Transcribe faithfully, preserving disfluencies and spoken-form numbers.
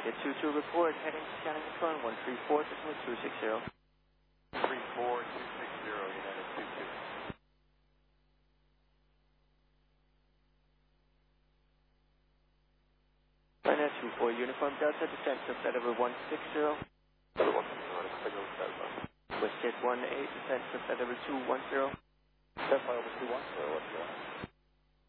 United two two report, heading to Shannon Control, one three four, decimal two six zero. three four two six zero, United two two. United two four, Uniform Delta, descent to flight level one six zero. Level one six zero, signal Delta. Westjet one eight, descent to flight level two one zero. Delta over two one zero, what's your